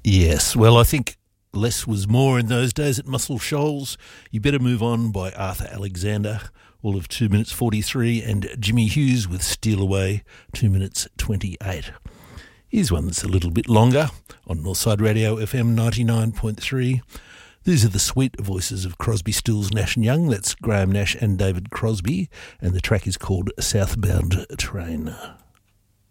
Yes, well, I think less was more in those days at Muscle Shoals. You Better Move On by Arthur Alexander, all of 2 minutes 43, and Jimmy Hughes with Steal Away, 2 minutes 28. Here's one that's a little bit longer on Northside Radio FM 99.3. These are the sweet voices of Crosby, Stills, Nash and Young. That's Graham Nash and David Crosby, and the track is called Southbound Train.